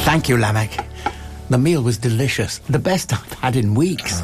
Thank you, Lamech. The meal was delicious. The best I've had in weeks.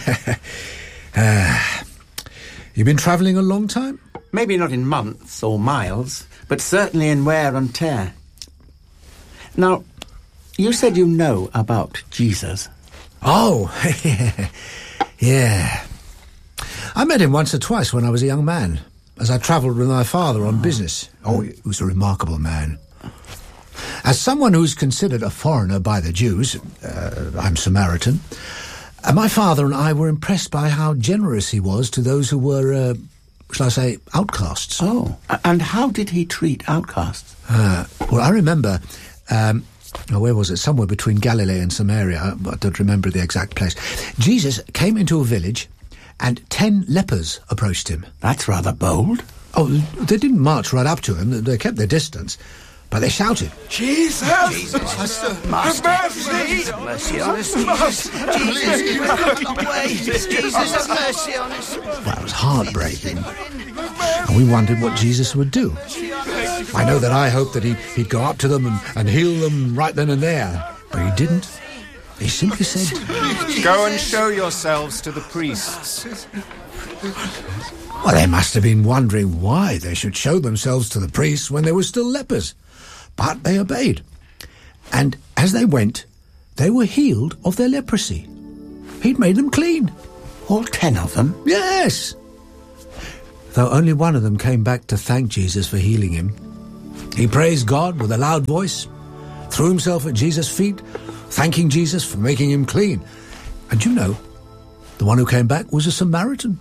You've been travelling a long time? Maybe not in months or miles, but certainly in wear and tear. Now, you said you know about Jesus. Oh, yeah. I met him once or twice when I was a young man, as I travelled with my father on business. Oh, he was a remarkable man. As someone who's considered a foreigner by the Jews, I'm Samaritan, my father and I were impressed by how generous he was to those who were, shall I say, outcasts. Oh, and how did he treat outcasts? Well, I remember, where was it? Somewhere between Galilee and Samaria. I don't remember the exact place. Jesus came into a village and 10 lepers approached him. That's rather bold. Oh, they didn't march right up to him. They kept their distance. But they shouted, Jesus! Master! Mercy! Mercy on us, Jesus! Jesus, we've got a long way! Jesus, have mercy on us! Well, it was heartbreaking. And we wondered what Jesus would do. I know that I hoped that he'd go up to them and heal them right then and there. But he didn't. He simply said, Go and show yourselves to the priests. Well, they must have been wondering why they should show themselves to the priests when they were still lepers. But they obeyed. And as they went, they were healed of their leprosy. He'd made them clean. All 10 of them? Yes. Though only one of them came back to thank Jesus for healing him. He praised God with a loud voice, threw himself at Jesus' feet, thanking Jesus for making him clean. And you know, the one who came back was a Samaritan.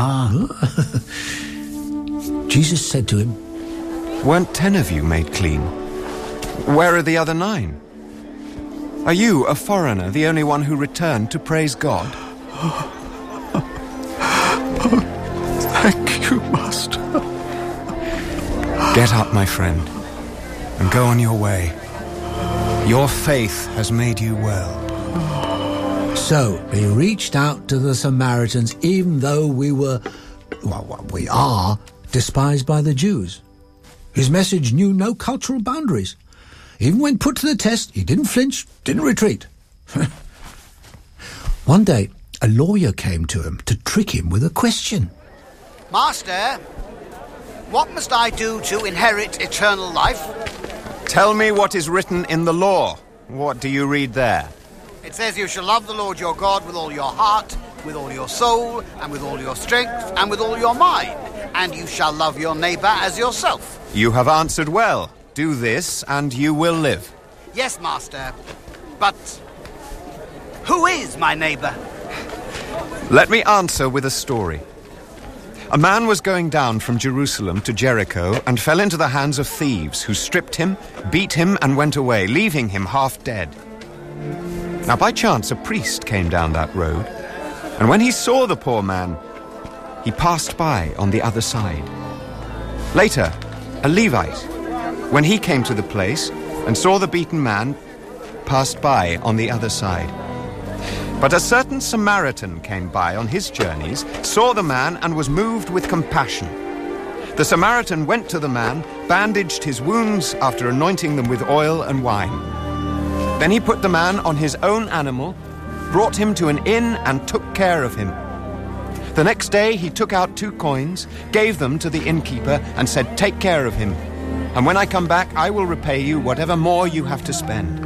Jesus said to him, Weren't 10 of you made clean? Where are the other 9? Are you, a foreigner, the only one who returned to praise God? Thank you, Master. Get up, my friend, and go on your way. Your faith has made you well. So he reached out to the Samaritans, even though we are despised by the Jews. His message knew no cultural boundaries. Even when put to the test, he didn't flinch, didn't retreat. One day, a lawyer came to him to trick him with a question. Master, what must I do to inherit eternal life? Tell me what is written in the law. What do you read there? It says you shall love the Lord your God with all your heart, with all your soul, and with all your strength, and with all your mind. And you shall love your neighbour as yourself. You have answered well. Do this, and you will live. Yes, Master. But who is my neighbour? Let me answer with a story. A man was going down from Jerusalem to Jericho and fell into the hands of thieves who stripped him, beat him, and went away, leaving him half dead. Now, by chance, a priest came down that road, and when he saw the poor man, he passed by on the other side. Later, a Levite, when he came to the place and saw the beaten man, passed by on the other side. But a certain Samaritan came by on his journeys, saw the man, and was moved with compassion. The Samaritan went to the man, bandaged his wounds after anointing them with oil and wine. Then he put the man on his own animal, brought him to an inn, and took care of him. The next day he took out 2 coins, gave them to the innkeeper, and said, "Take care of him. And when I come back, I will repay you whatever more you have to spend."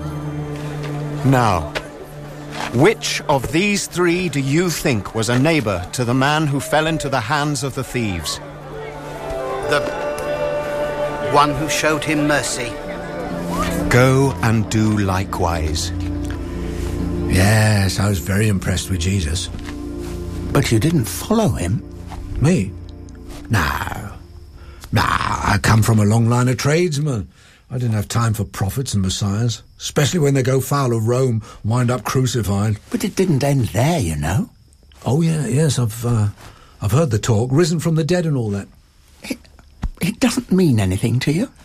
Now, which of these 3 do you think was a neighbor to the man who fell into the hands of the thieves? The one who showed him mercy. Go and do likewise. Yes, I was very impressed with Jesus. But you didn't follow him? Me? No. I come from a long line of tradesmen. I didn't have time for prophets and messiahs, especially when they go foul of Rome, wind up crucified. But it didn't end there, you know. Oh, yes, I've heard the talk, risen from the dead and all that. It doesn't mean anything to you?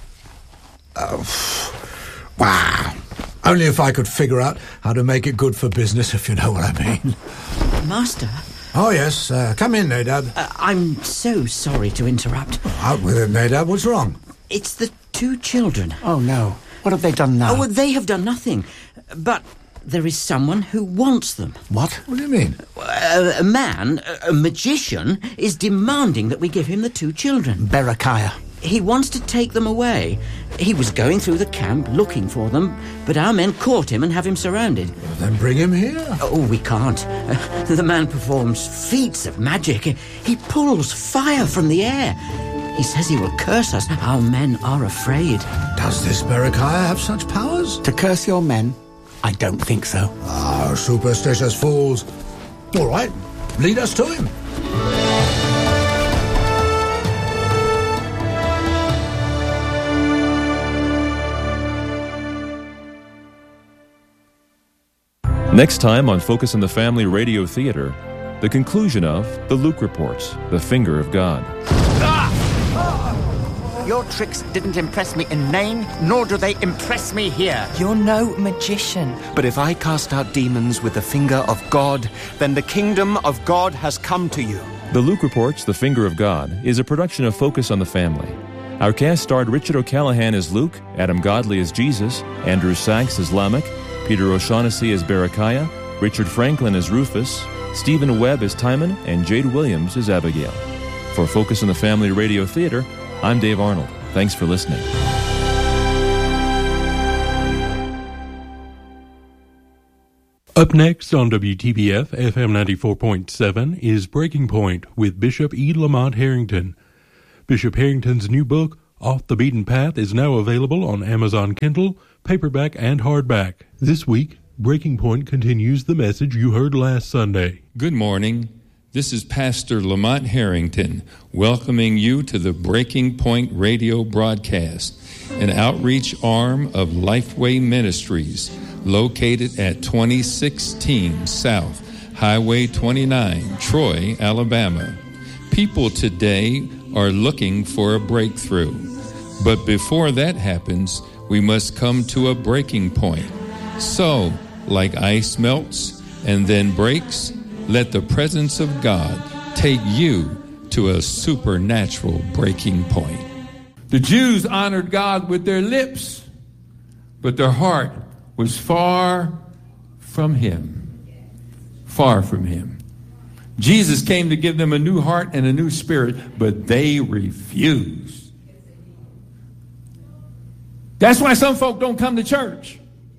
Wow. Only if I could figure out how to make it good for business, if you know what I mean. Master? Oh, yes. Come in, Nadab. I'm so sorry to interrupt. Out with it, Nadab. What's wrong? It's the 2 children. Oh, no. What have they done now? Oh, well, they have done nothing. But there is someone who wants them. What? What do you mean? A man, a magician, is demanding that we give him the 2 children. Berechiah. He wants to take them away. He was going through the camp looking for them, but our men caught him and have him surrounded. Well, then bring him here. Oh, we can't. The man performs feats of magic. He pulls fire from the air. He says he will curse us. Our men are afraid. Does this Berechiah have such powers? To curse your men? I don't think so. Ah, superstitious fools. All right, lead us to him. Next time on Focus on the Family Radio Theater, the conclusion of The Luke Reports, The Finger of God. Your tricks didn't impress me in Nain, nor do they impress me here. You're no magician. But if I cast out demons with the finger of God, then the kingdom of God has come to you. The Luke Reports, The Finger of God is a production of Focus on the Family. Our cast starred Richard O'Callaghan as Luke, Adam Godley as Jesus, Andrew Sachs as Lamech, Peter O'Shaughnessy as Berechiah, Richard Franklin as Rufus, Stephen Webb as Timon, and Jade Williams as Abigail. For Focus on the Family Radio Theater, I'm Dave Arnold. Thanks for listening. Up next on WTBF FM 94.7 is Breaking Point with Bishop E. Lamont Harrington. Bishop Harrington's new book, Off the Beaten Path, is now available on Amazon Kindle, paperback, and hardback. This week, Breaking Point continues the message you heard last Sunday. Good morning. This is Pastor Lamont Harrington welcoming you to the Breaking Point radio broadcast, an outreach arm of Lifeway Ministries located at 2016 South Highway 29, Troy, Alabama. People today are looking for a breakthrough. But before that happens, we must come to a breaking point. So, like ice melts and then breaks, let the presence of God take you to a supernatural breaking point. The Jews honored God with their lips, but their heart was far from Him. Far from Him. Jesus came to give them a new heart and a new spirit, but they refused. That's why some folk don't come to church.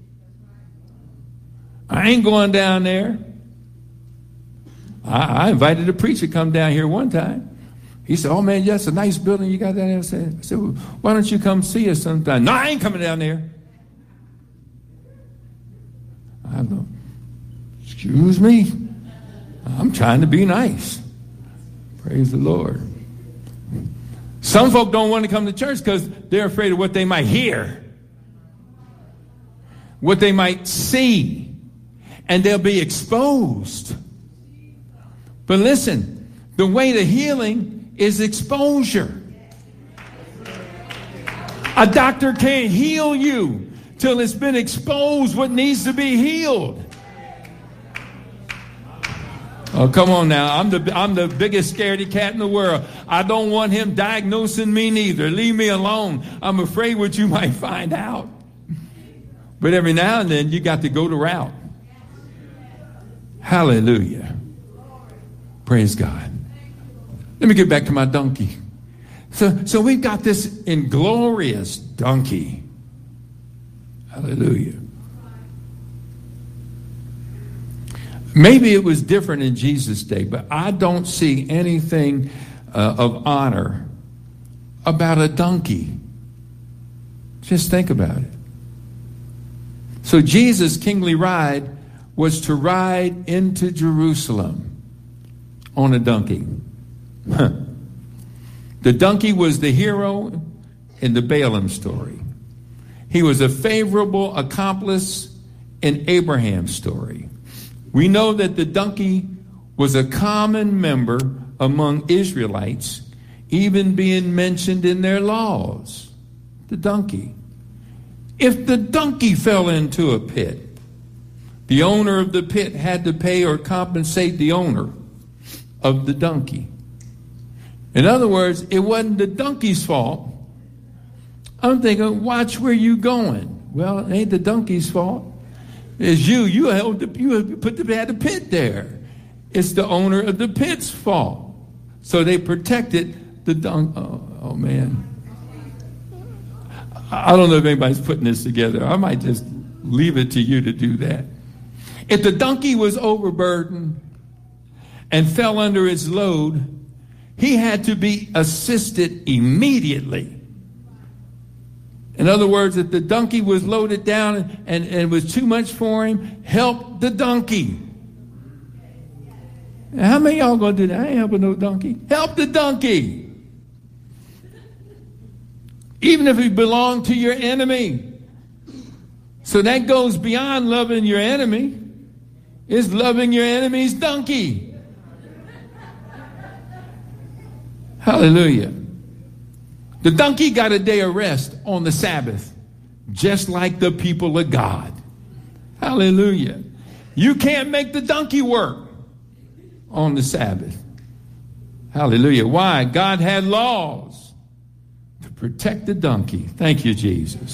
I ain't going down there. I invited a preacher to come down here one time. He said, oh man, that's a nice building you got down there. I said, well, why don't you come see us sometime? No, I ain't coming down there. I go, excuse me? I'm trying to be nice. Praise the Lord. Some folk don't want to come to church because they're afraid of what they might hear, what they might see, and they'll be exposed. But listen, the way to healing is exposure. A doctor can't heal you till it's been exposed what needs to be healed. Oh, come on now. I'm the biggest scaredy cat in the world. I don't want him diagnosing me neither. Leave me alone. I'm afraid what you might find out. But every now and then you got to go the route. Hallelujah. Praise God. Let me get back to my donkey. So we've got this inglorious donkey. Hallelujah. Maybe it was different in Jesus' day, but I don't see anything of honor about a donkey. Just think about it. So Jesus' kingly ride was to ride into Jerusalem on a donkey. The donkey was the hero in the Balaam story. He was a favorable accomplice in Abraham's story. We know that the donkey was a common member among Israelites, even being mentioned in their laws. The donkey. If the donkey fell into a pit, the owner of the pit had to pay or compensate the owner of the donkey. In other words, it wasn't the donkey's fault I'm thinking, watch where you going. Well, it ain't the donkey's fault. It's you. You had the pit there. It's the owner of the pit's fault. So they protected the donkey. Oh, man. I don't know if anybody's putting this together. I might just leave it to you to do that. If the donkey was overburdened and fell under its load, he had to be assisted immediately. In other words, if the donkey was loaded down and it was too much for him, help the donkey. How many of y'all going to do that? I ain't helping no donkey. Help the donkey. Even if it belonged to your enemy. So that goes beyond loving your enemy. It's loving your enemy's donkey. Hallelujah. The donkey got a day of rest on the Sabbath, just like the people of God. Hallelujah. You can't make the donkey work on the Sabbath. Hallelujah. Why? God had laws to protect the donkey. Thank you, Jesus.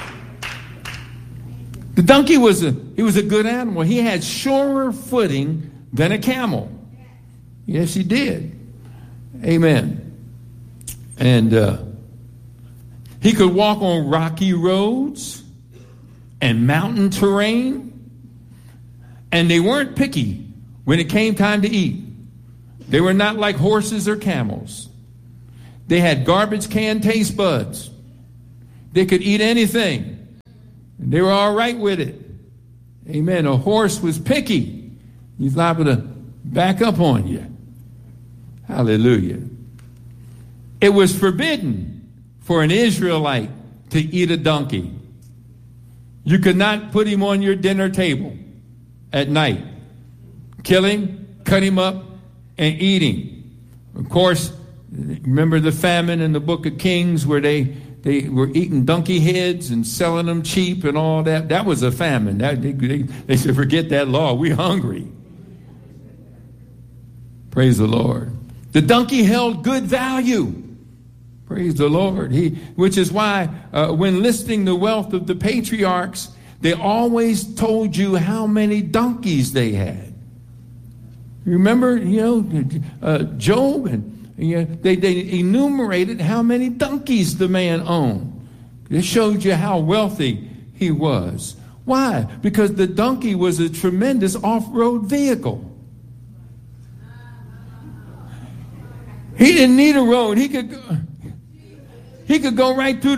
The donkey was a good animal. He had surer footing than a camel. Yes, he did. Amen. And he could walk on rocky roads and mountain terrain. And they weren't picky when it came time to eat. They were not like horses or camels. They had garbage can taste buds. They could eat anything. They were all right with it. Amen. A horse was picky. He's liable to back up on you. Hallelujah. It was forbidden for an Israelite to eat a donkey. You could not put him on your dinner table at night. Kill him, cut him up, and eat him. Of course, remember the famine in the book of Kings where they were eating donkey heads and selling them cheap and all that. That was a famine. They said, forget that law. We're hungry. Praise the Lord. The donkey held good value. Praise the Lord. Which is why when listing the wealth of the patriarchs, they always told you how many donkeys they had. Remember, Job, and they enumerated how many donkeys the man owned. It showed you how wealthy he was. Why? Because the donkey was a tremendous off-road vehicle. He didn't need a road. He could go right through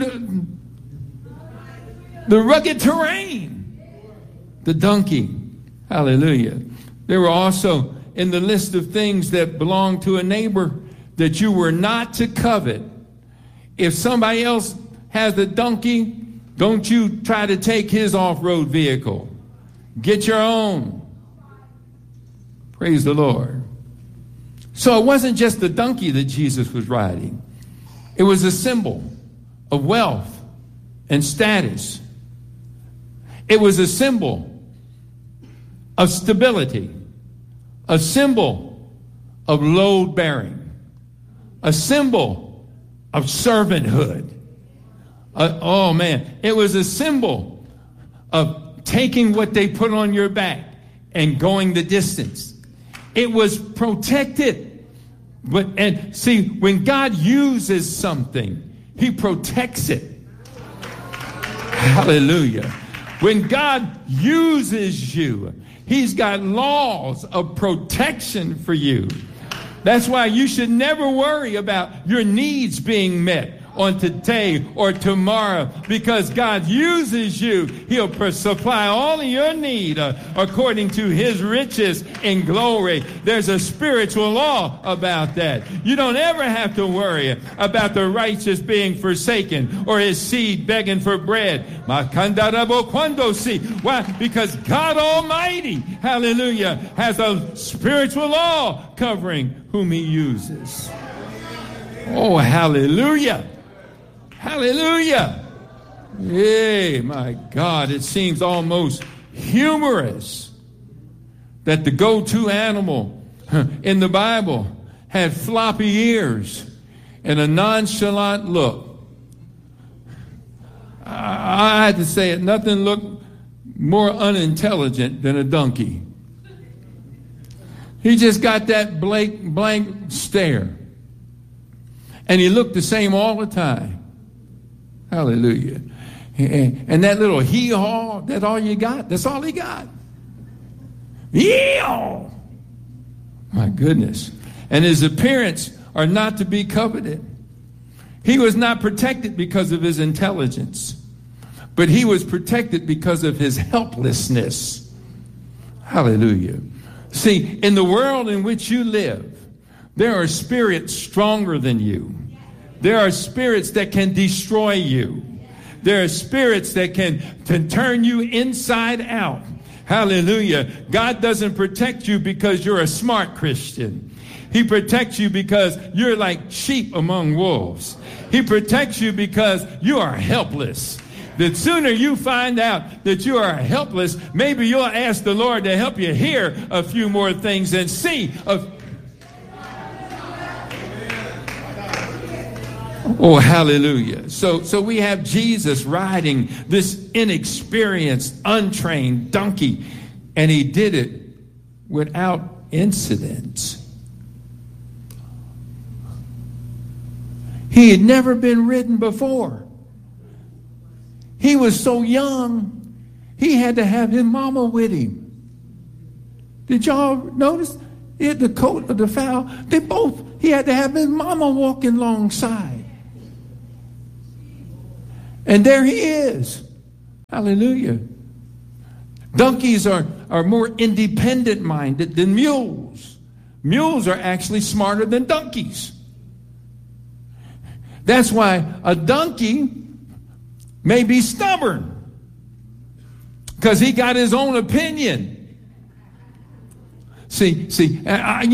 the rugged terrain. The donkey. Hallelujah. There were also in the list of things that belonged to a neighbor that you were not to covet. If somebody else has a donkey, don't you try to take his off-road vehicle. Get your own. Praise the Lord. So it wasn't just the donkey that Jesus was riding. It was a symbol of wealth and status. It was a symbol of stability, a symbol of load bearing, a symbol of servanthood. Oh man, it was a symbol of taking what they put on your back and going the distance. It was protected. And see, when God uses something, he protects it. Hallelujah. When God uses you, he's got laws of protection for you. That's why you should never worry about your needs being met on today or tomorrow, because God uses you. He'll supply all of your need according to his riches in glory. There's a spiritual law about that. You don't ever have to worry about the righteous being forsaken or his seed begging for bread. Why? Because God Almighty, hallelujah, has a spiritual law covering whom he uses. Oh, hallelujah. Hallelujah. Hey, my God, it seems almost humorous that the go-to animal in the Bible had floppy ears and a nonchalant look. I had to say it, nothing looked more unintelligent than a donkey. He just got that blank stare. And he looked the same all the time. Hallelujah. And that little hee-haw, that's all you got? That's all he got. Yee-haw! My goodness. And his appearance are not to be coveted. He was not protected because of his intelligence, but he was protected because of his helplessness. Hallelujah. See, in the world in which you live, there are spirits stronger than you. There are spirits that can destroy you. There are spirits that can turn you inside out. Hallelujah. God doesn't protect you because you're a smart Christian. He protects you because you're like sheep among wolves. He protects you because you are helpless. The sooner you find out that you are helpless, maybe you'll ask the Lord to help you hear a few more things and see. Oh, hallelujah. So we have Jesus riding this inexperienced, untrained donkey, and he did it without incident. He had never been ridden before. He was so young, he had to have his mama with him. Did y'all notice? He had the coat of the fowl. He had to have his mama walking alongside. And there he is. Hallelujah. Donkeys are more independent-minded than mules. Mules are actually smarter than donkeys. That's why a donkey may be stubborn, because he got his own opinion. God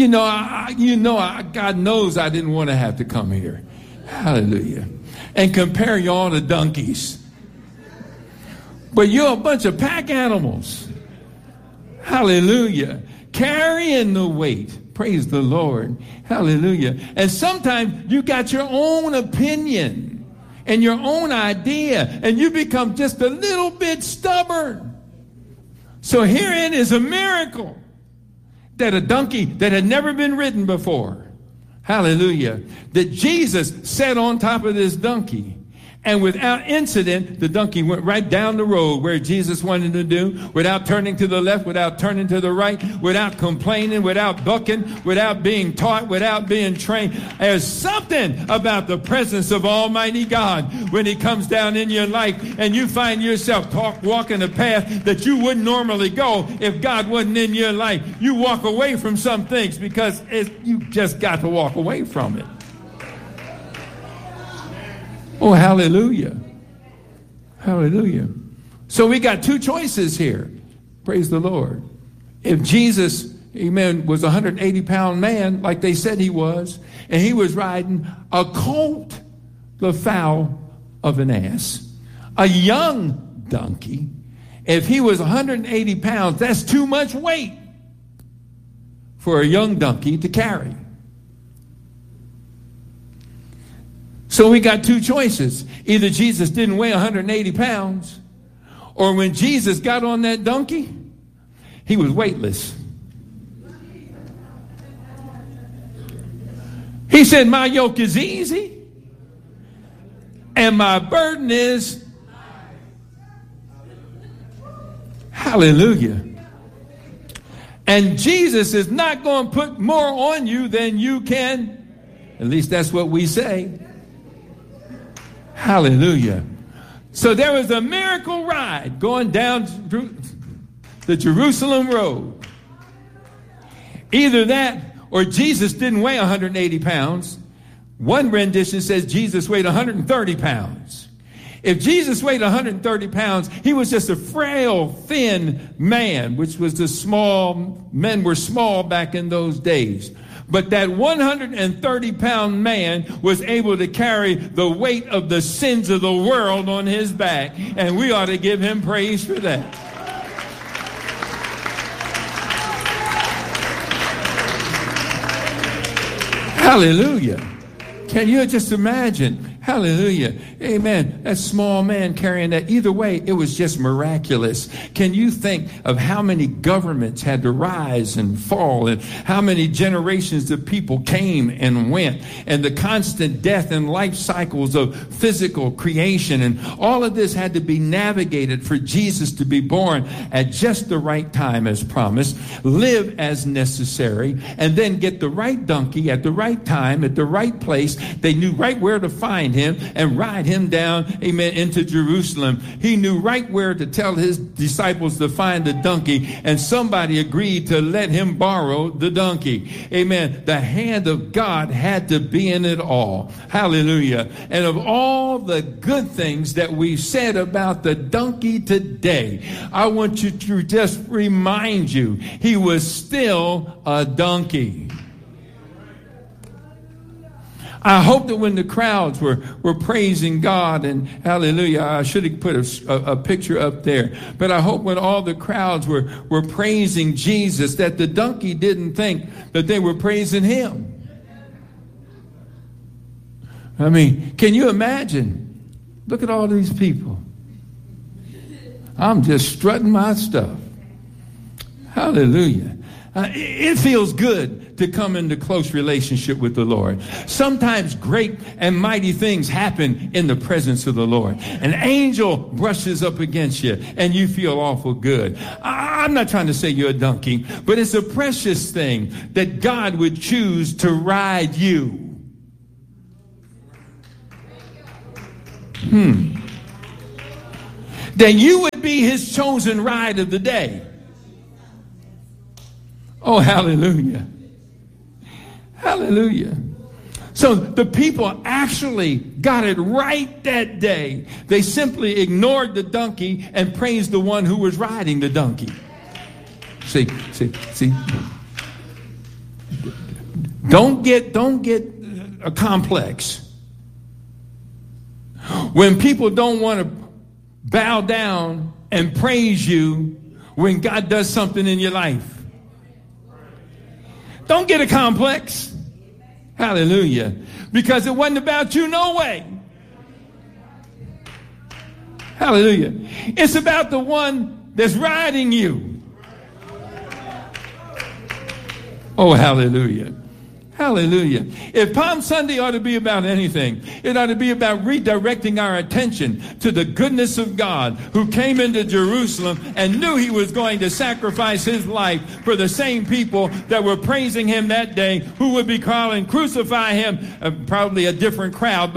knows I didn't want to have to come here. Hallelujah. And compare y'all to donkeys. But you're a bunch of pack animals. Hallelujah. Carrying the weight. Praise the Lord. Hallelujah. And sometimes you got your own opinion and your own idea, and you become just a little bit stubborn. So herein is a miracle that a donkey that had never been ridden before, hallelujah, that Jesus sat on top of this donkey. And without incident, the donkey went right down the road where Jesus wanted to do, without turning to the left, without turning to the right, without complaining, without bucking, without being taught, without being trained. There's something about the presence of Almighty God when he comes down in your life and you find yourself walking a path that you wouldn't normally go if God wasn't in your life. You walk away from some things because you just got to walk away from it. Oh, hallelujah. Hallelujah. So we got two choices here. Praise the Lord. If Jesus, amen, was a 180-pound man, like they said he was, and he was riding a colt, the foal of an ass, a young donkey, if he was 180 pounds, that's too much weight for a young donkey to carry. So we got two choices. Either Jesus didn't weigh 180 pounds, or when Jesus got on that donkey, he was weightless. He said, my yoke is easy, and my burden is... Hallelujah. And Jesus is not going to put more on you than you can. At least that's what we say. Hallelujah. So there was a miracle ride going down the Jerusalem road. Either that or Jesus didn't weigh 180 pounds. One rendition says Jesus weighed 130 pounds. If Jesus weighed 130 pounds, he was just a frail, thin man, which was men were small back in those days. But that 130-pound man was able to carry the weight of the sins of the world on his back. And we ought to give him praise for that. Hallelujah. Can you just imagine? Hallelujah. Amen. That small man carrying that. Either way, it was just miraculous. Can you think of how many governments had to rise and fall, and how many generations of people came and went, and the constant death and life cycles of physical creation, and all of this had to be navigated for Jesus to be born at just the right time as promised, live as necessary, and then get the right donkey at the right time, at the right place. They knew right where to find him and ride him down, amen, into Jerusalem. He knew right where to tell his disciples to find the donkey, and somebody agreed to let him borrow the donkey. Amen. The hand of God had to be in it all. Hallelujah. And of all the good things that we've said about the donkey today, I want you to just remind you, he was still a donkey. I hope that when the crowds were praising God, and hallelujah, I should have put a picture up there, but I hope when all the crowds were praising Jesus, that the donkey didn't think that they were praising him. I mean, can you imagine? Look at all these people. I'm just strutting my stuff. Hallelujah. It feels good to come into close relationship with the Lord. Sometimes great and mighty things happen in the presence of the Lord. An angel brushes up against you and you feel awful good. I'm not trying to say you're a donkey, but it's a precious thing that God would choose to ride you. Then you would be his chosen ride of the day. Oh, hallelujah. Hallelujah. So the people actually got it right that day. They simply ignored the donkey and praised the one who was riding the donkey. See. Don't get a complex. When people don't want to bow down and praise you when God does something in your life. Don't get a complex. Hallelujah. Because it wasn't about you, no way. Hallelujah. It's about the one that's riding you. Oh, hallelujah. Hallelujah. If Palm Sunday ought to be about anything, it ought to be about redirecting our attention to the goodness of God, who came into Jerusalem and knew he was going to sacrifice his life for the same people that were praising him that day, who would be calling, crucify him. Probably a different crowd,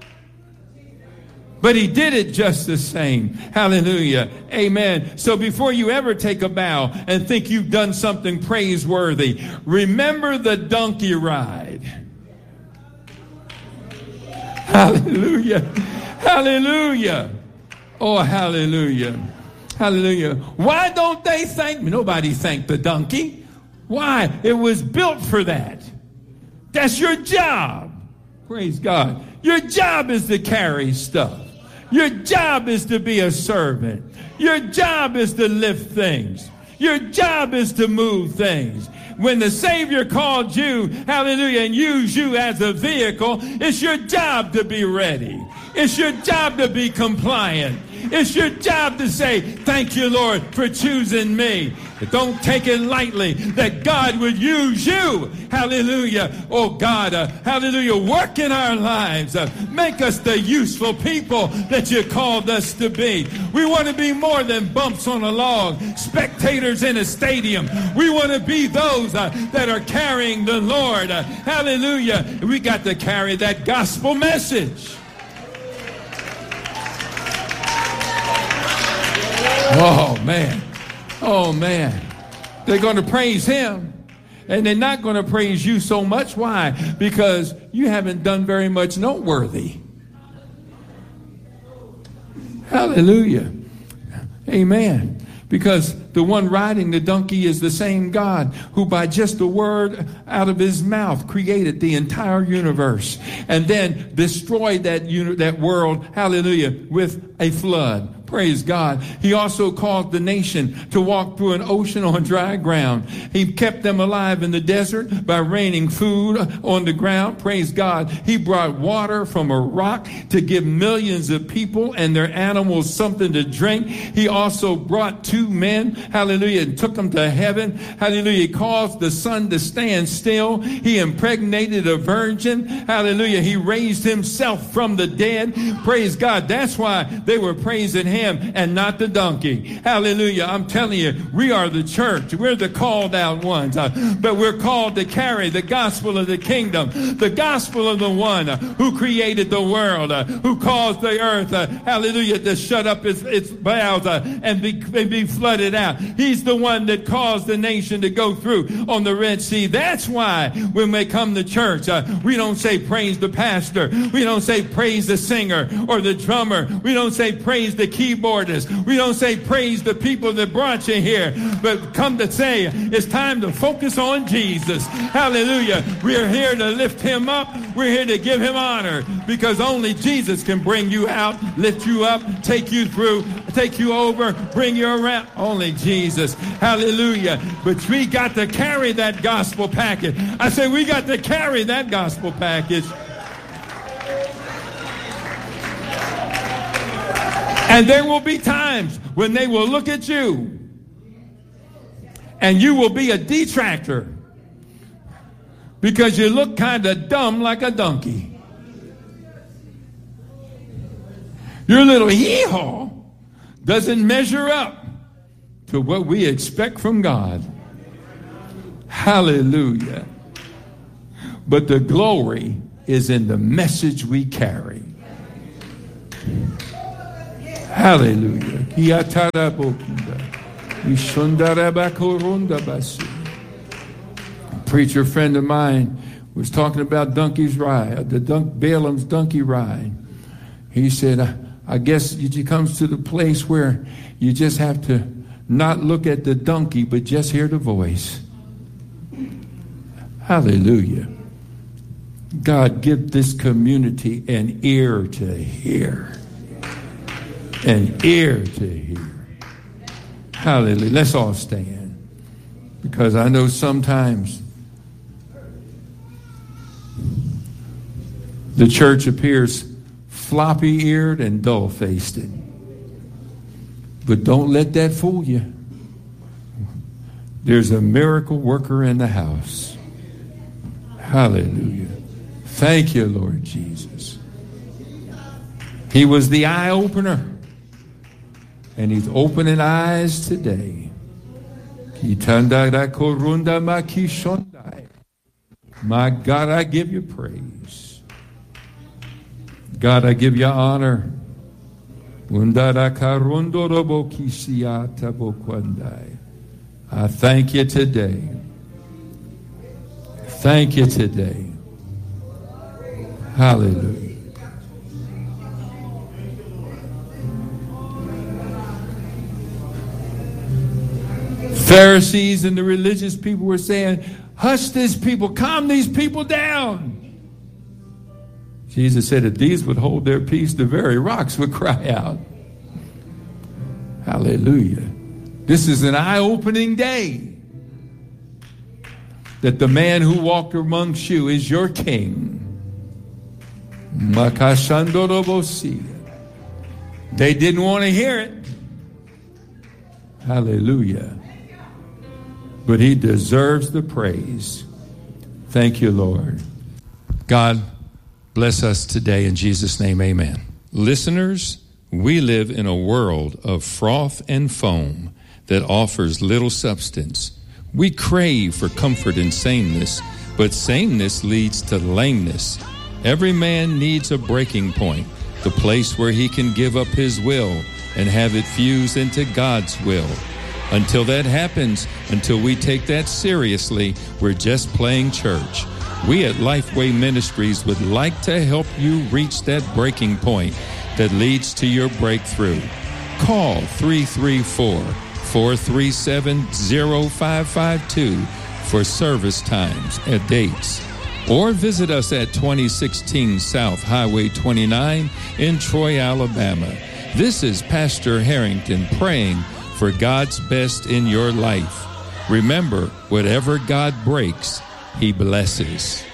but he did it just the same. Hallelujah. Amen. So before you ever take a bow and think you've done something praiseworthy, remember the donkey ride. Hallelujah. Hallelujah. Oh, hallelujah. Hallelujah. Why don't they thank me? Nobody thanked the donkey. Why? It was built for that. That's your job. Praise God. Your job is to carry stuff. Your job is to be a servant. Your job is to lift things. Your job is to move things. When the Savior called you, hallelujah, and used you as a vehicle, it's your job to be ready. It's your job to be compliant. It's your job to say, thank you, Lord, for choosing me. But don't take it lightly that God would use you. Hallelujah. Oh, God, hallelujah. Work in our lives. Make us the useful people that you called us to be. We want to be more than bumps on a log, spectators in a stadium. We want to be those that are carrying the Lord. Hallelujah. We got to carry that gospel message. Oh, man. Oh, man. They're going to praise him, and they're not going to praise you so much. Why? Because you haven't done very much noteworthy. Hallelujah. Amen. Because the one riding the donkey is the same God who by just a word out of his mouth created the entire universe and then destroyed that world, hallelujah, with a flood. Praise God. He also caused the nation to walk through an ocean on dry ground. He kept them alive in the desert by raining food on the ground. Praise God. He brought water from a rock to give millions of people and their animals something to drink. He also brought two men, hallelujah, and took them to heaven. Hallelujah. He caused the sun to stand still. He impregnated a virgin. Hallelujah. He raised himself from the dead. Praise God. That's why they were praising him and not the donkey. Hallelujah. I'm telling you, we are the church. We're the called out ones. But we're called to carry the gospel of the kingdom, the gospel of the one who created the world, who caused the earth, hallelujah, to shut up its bowels and be flooded out. He's the one that caused the nation to go through on the Red Sea. That's why when we come to church, we don't say praise the pastor. We don't say praise the singer or the drummer. We don't say praise the keyboardist. We don't say praise the people that brought you here. But come to say it's time to focus on Jesus. Hallelujah. We're here to lift him up. We're here to give him honor because only Jesus can bring you out, lift you up, take you through, take you over, bring you around. Only Jesus. Hallelujah. But we got to carry that gospel package. I say we got to carry that gospel package. And there will be times when they will look at you and you will be a detractor because you look kind of dumb like a donkey. Your little hee-haw doesn't measure up to what we expect from God. Hallelujah. But the glory is in the message we carry. Hallelujah. A preacher friend of mine was talking about donkey's ride, Balaam's donkey ride. He said, I guess it comes to the place where you just have to not look at the donkey, but just hear the voice. Hallelujah. God, give this community an ear to hear. An ear to hear. Hallelujah. Let's all stand. Because I know sometimes the church appears floppy-eared and dull-faced. But don't let that fool you. There's a miracle worker in the house. Hallelujah. Thank you, Lord Jesus. He was the eye opener. And he's opening eyes today. My God, I give you praise. God, I give you honor. I thank you today. Thank you today. Hallelujah. Pharisees and the religious people were saying, hush these people, calm these people down. Jesus said, if these would hold their peace, the very rocks would cry out. Hallelujah. This is an eye-opening day that the man who walked amongst you is your king. They didn't want to hear it. Hallelujah. But he deserves the praise. Thank you, Lord. God, bless us today in Jesus' name, amen. Listeners, we live in a world of froth and foam that offers little substance. We crave for comfort and sameness, but sameness leads to lameness. Every man needs a breaking point, the place where he can give up his will and have it fuse into God's will. Until that happens, until we take that seriously, we're just playing church. We at Lifeway Ministries would like to help you reach that breaking point that leads to your breakthrough. Call 334-437-0552 for service times and dates. Or visit us at 2016 South Highway 29 in Troy, Alabama. This is Pastor Harrington praying for God's best in your life. Remember, whatever God breaks, He blesses.